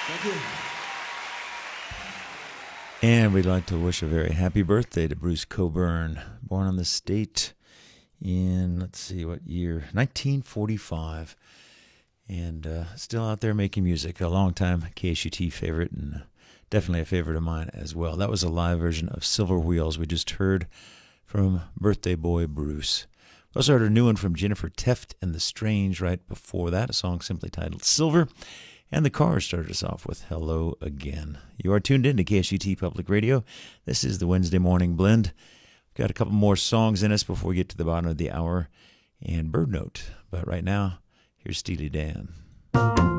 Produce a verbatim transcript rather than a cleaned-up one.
Thank you. And we'd like to wish a very happy birthday to Bruce Cockburn, born on this date in, let's see, what year? nineteen forty-five. And uh, still out there making music. A long time K S U T favorite, and definitely a favorite of mine as well. That was a live version of Silver Wheels we just heard from birthday boy Bruce. We also heard a new one from Jennifer Teft and The Strange right before that, a song simply titled Silver. And the Cars started us off with Hello Again. You are tuned in to K S U T Public Radio. This is the Wednesday Morning Blend. We've got a couple more songs in us before we get to the bottom of the hour and Bird Note. But right now, here's Steely Dan.